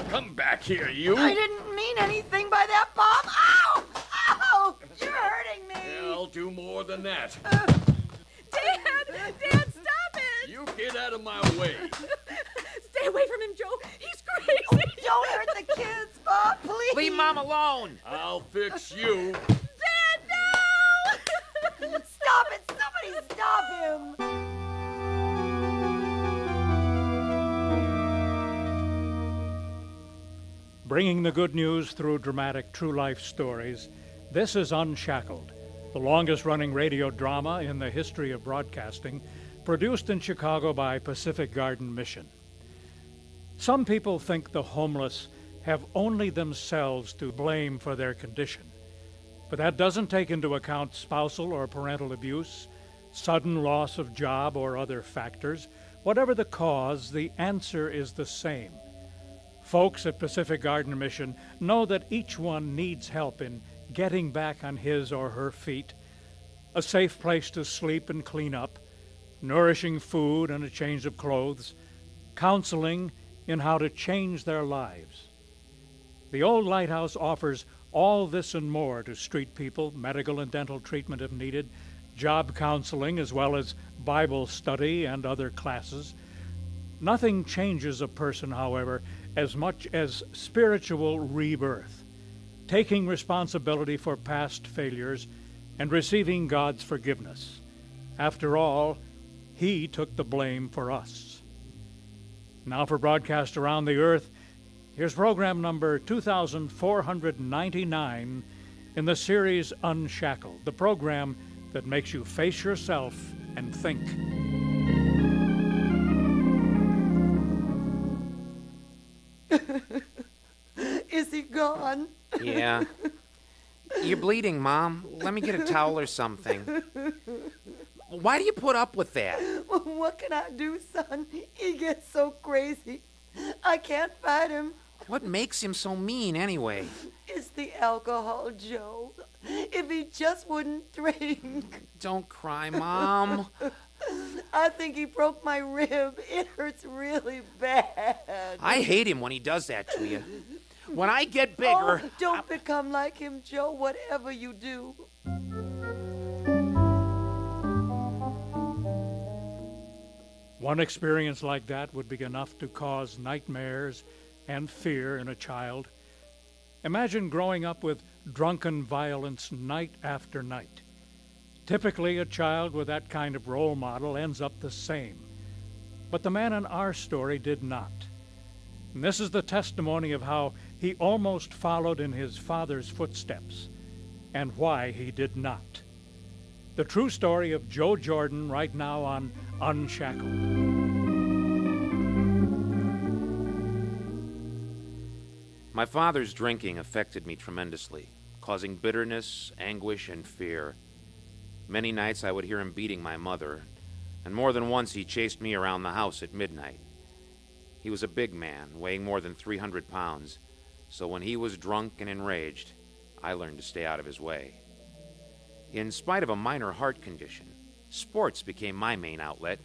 Come back here, you. I didn't mean anything by that, Bob. Ow! Ow! You're hurting me. Yeah, I'll do more than that. Dad, stop it! You get out of my way. Stay away from him, Joe. He's crazy. Don't hurt the kids, Bob, please. Leave Mom alone. I'll fix you. Dad, no! Stop it! Somebody stop him! Bringing the good news through dramatic true-life stories, this is Unshackled, the longest-running radio drama in the history of broadcasting, produced in Chicago by Pacific Garden Mission. Some people think the homeless have only themselves to blame for their condition, but that doesn't take into account spousal or parental abuse, sudden loss of job, or other factors. Whatever the cause, the answer is the same. Folks at Pacific Garden Mission know that each one needs help in getting back on his or her feet, a safe place to sleep and clean up, nourishing food and a change of clothes, counseling in how to change their lives. The Old Lighthouse offers all this and more to street people, medical and dental treatment if needed, job counseling, as well as Bible study and other classes. Nothing changes a person, however, as much as spiritual rebirth, taking responsibility for past failures and receiving God's forgiveness. After all, He took the blame for us. Now for broadcast around the earth, here's program number 2499 in the series Unshackled, the program that makes you face yourself and think. Is he gone? Yeah. You're bleeding, Mom. Let me get a towel or something. Why do you put up with that? Well, what can I do, son? He gets so crazy. I can't fight him. What makes him so mean, anyway? It's the alcohol, Joe. If he just wouldn't drink. Don't cry, Mom. I think he broke my rib. It hurts really bad. I hate him when he does that to you. When I get bigger... Oh, don't become like him, Joe, whatever you do. One experience like that would be enough to cause nightmares and fear in a child. Imagine growing up with drunken violence night after night. Typically, a child with that kind of role model ends up the same. But the man in our story did not. And this is the testimony of how he almost followed in his father's footsteps, and why he did not. The true story of Joe Jordan right now on Unshackled. My father's drinking affected me tremendously, causing bitterness, anguish, and fear. Many nights I would hear him beating my mother, and more than once he chased me around the house at midnight. He was a big man, weighing more than 300 pounds, so when he was drunk and enraged, I learned to stay out of his way. In spite of a minor heart condition, sports became my main outlet.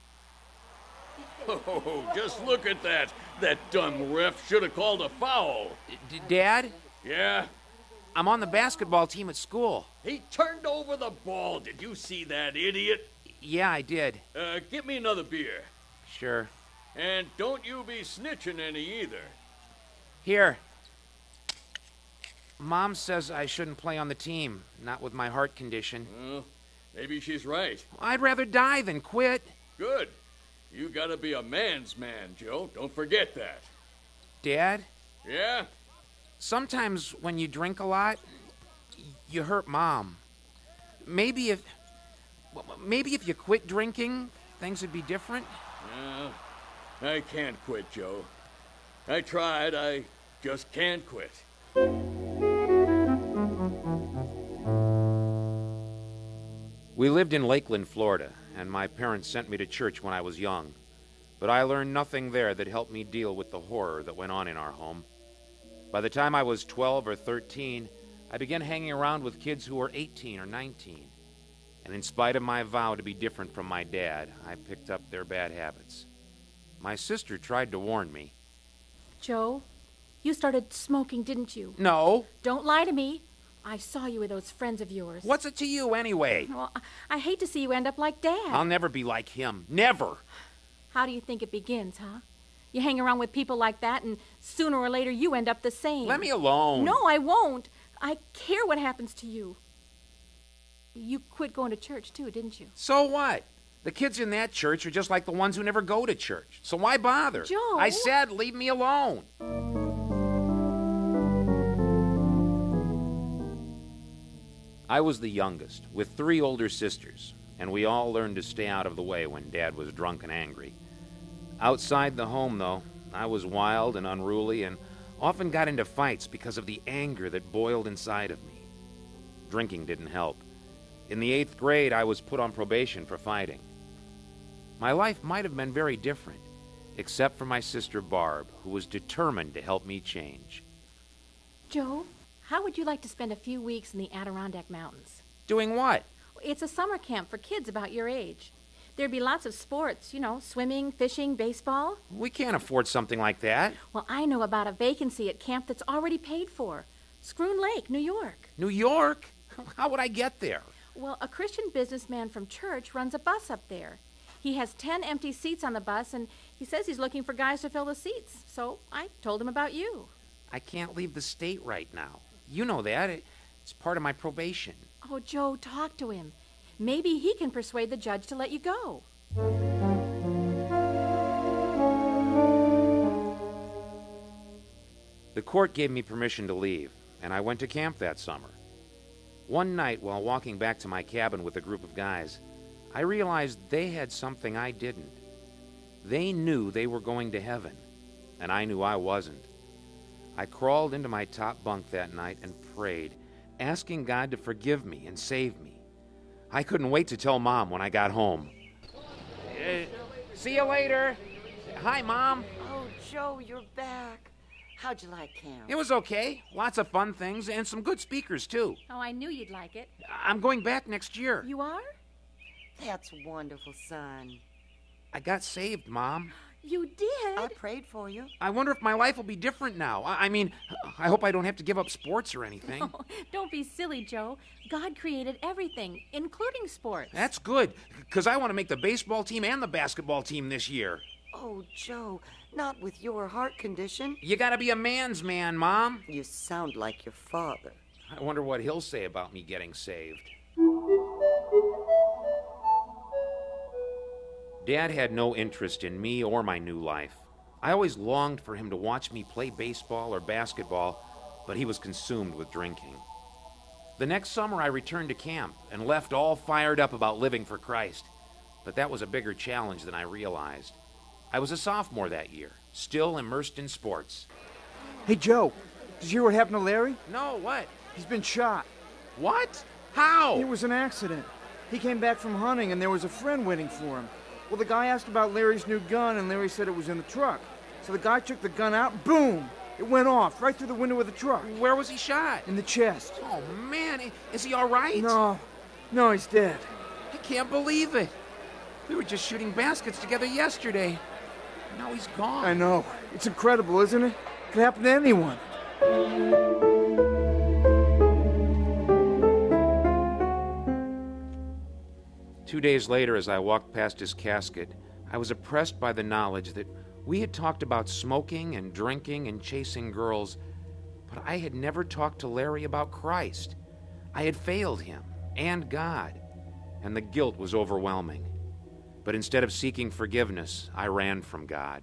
Oh, just look at that. That dumb ref should have called a foul. Dad? Yeah? I'm on the basketball team at school. He turned over the ball. Did you see that, idiot? Yeah, I did. Get me another beer. Sure. And don't you be snitching any either. Here. Mom says I shouldn't play on the team, not with my heart condition. Well, maybe she's right. I'd rather die than quit. Good. You gotta be a man's man, Joe. Don't forget that. Dad? Yeah? Sometimes when you drink a lot, you hurt Mom. Maybe if you quit drinking, things would be different. I can't quit, Joe. I tried. I just can't quit. We lived in Lakeland, Florida, and my parents sent me to church when I was young. But I learned nothing there that helped me deal with the horror that went on in our home. By the time I was 12 or 13, I began hanging around with kids who were 18 or 19. And in spite of my vow to be different from my dad, I picked up their bad habits. My sister tried to warn me. Joe, You started smoking, didn't you? No. Don't lie to me. I saw you with those friends of yours. What's it to you anyway? Well, I hate to see you end up like Dad. I'll never be like him. Never. How do you think it begins, huh? You hang around with people like that, and sooner or later you end up the same. Let me alone. No, I won't. I care what happens to you. You quit going to church, too, didn't you? So what? The kids in that church are just like the ones who never go to church. So why bother? Joe! I said leave me alone. I was the youngest, with 3 older sisters, and we all learned to stay out of the way when Dad was drunk and angry. Outside the home, though, I was wild and unruly and often got into fights because of the anger that boiled inside of me. Drinking didn't help. In the 8th grade, I was put on probation for fighting. My life might have been very different, except for my sister Barb, who was determined to help me change. Joe, how would you like to spend a few weeks in the Adirondack Mountains? Doing what? It's a summer camp for kids about your age. There'd be lots of sports, swimming, fishing, baseball. We can't afford something like that. Well, I know about a vacancy at camp that's already paid for. Scroon Lake, New York. New York? How would I get there? Well, a Christian businessman from church runs a bus up there. He has 10 empty seats on the bus, and he says he's looking for guys to fill the seats. So I told him about you. I can't leave the state right now. You know that. It's part of my probation. Oh, Joe, talk to him. Maybe he can persuade the judge to let you go. The court gave me permission to leave, and I went to camp that summer. One night, while walking back to my cabin with a group of guys, I realized they had something I didn't. They knew they were going to heaven, and I knew I wasn't. I crawled into my top bunk that night and prayed, asking God to forgive me and save me. I couldn't wait to tell Mom when I got home. See you later. Hi, Mom. Oh, Joe, you're back. How'd you like camp? It was okay. Lots of fun things and some good speakers, too. Oh, I knew you'd like it. I'm going back next year. You are? That's wonderful, son. I got saved, Mom. You did? I prayed for you. I wonder if my life will be different now. I mean, I hope I don't have to give up sports or anything. Oh, don't be silly, Joe. God created everything, including sports. That's good, because I want to make the baseball team and the basketball team this year. Oh, Joe, not with your heart condition. You gotta be a man's man, Mom. You sound like your father. I wonder what he'll say about me getting saved. Dad had no interest in me or my new life. I always longed for him to watch me play baseball or basketball, but he was consumed with drinking. The next summer I returned to camp and left all fired up about living for Christ. But that was a bigger challenge than I realized. I was a sophomore that year, still immersed in sports. Hey, Joe, did you hear what happened to Larry? No, what? He's been shot. What? How? It was an accident. He came back from hunting and there was a friend waiting for him. Well, the guy asked about Larry's new gun and Larry said it was in the truck. So the guy took the gun out, boom! It went off right through the window of the truck. Where was he shot? In the chest. Oh, man, is he all right? No, he's dead. I can't believe it. We were just shooting baskets together yesterday. Now he's gone. I know. It's incredible, isn't it? Could happen to anyone. 2 days later, as I walked past his casket, I was oppressed by the knowledge that we had talked about smoking and drinking and chasing girls, but I had never talked to Larry about Christ. I had failed him and God, and the guilt was overwhelming. But instead of seeking forgiveness, I ran from God.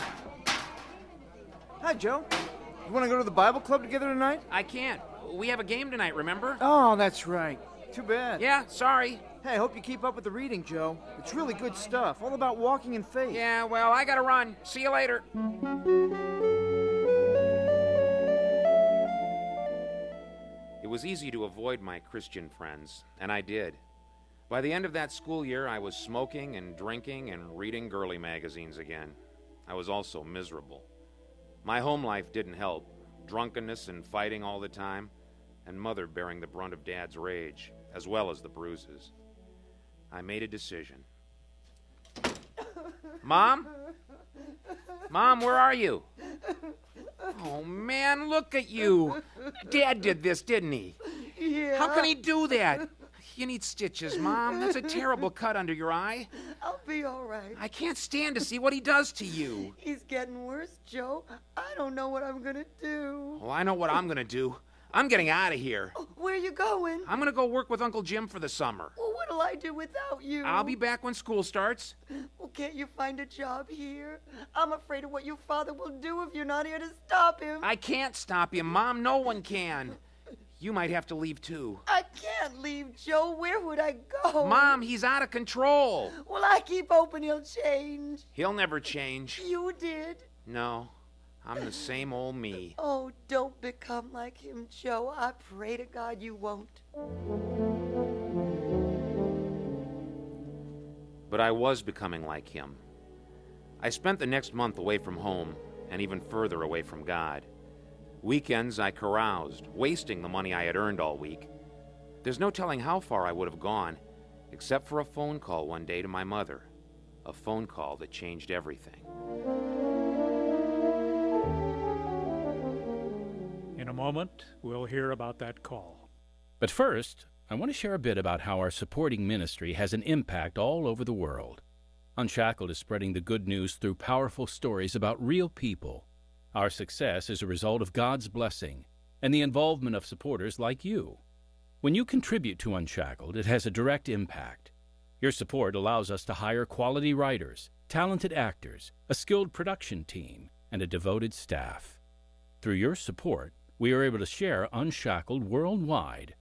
Hi, Joe. You want to go to the Bible club together tonight? I can't. We have a game tonight, remember? Oh, that's right. Too bad. Yeah, sorry. Hey, I hope you keep up with the reading, Joe. It's really good stuff, all about walking in faith. Yeah, well, I gotta run. See you later. It was easy to avoid my Christian friends, and I did. By the end of that school year, I was smoking and drinking and reading girly magazines again. I was also miserable. My home life didn't help. Drunkenness and fighting all the time, and Mother bearing the brunt of Dad's rage, as well as the bruises. I made a decision. Mom? Mom, where are you? Oh, man, look at you. Dad did this, didn't he? Yeah. How can he do that? You need stitches, Mom. That's a terrible cut under your eye. I'll be all right. I can't stand to see what he does to you. He's getting worse, Joe. I don't know what I'm gonna do. Well, I know what I'm going to do. I'm getting out of here. Oh, where are you going? I'm going to go work with Uncle Jim for the summer. Well, what'll I do without you? I'll be back when school starts. Well, can't you find a job here? I'm afraid of what your father will do if you're not here to stop him. I can't stop him, Mom. No one can. You might have to leave, too. I can't leave, Joe. Where would I go? Mom, he's out of control. Well, I keep hoping he'll change. He'll never change. You did. No, I'm the same old me. Oh, don't become like him, Joe. I pray to God you won't. But I was becoming like him. I spent the next month away from home and even further away from God. Weekends I caroused, wasting the money I had earned all week. There's no telling how far I would have gone, except for a phone call one day to my mother. A phone call that changed everything. In a moment, we'll hear about that call. But first, I want to share a bit about how our supporting ministry has an impact all over the world. Unshackled is spreading the good news through powerful stories about real people. Our success is a result of God's blessing and the involvement of supporters like you. When you contribute to Unshackled, it has a direct impact. Your support allows us to hire quality writers, talented actors, a skilled production team, and a devoted staff. Through your support, we are able to share Unshackled worldwide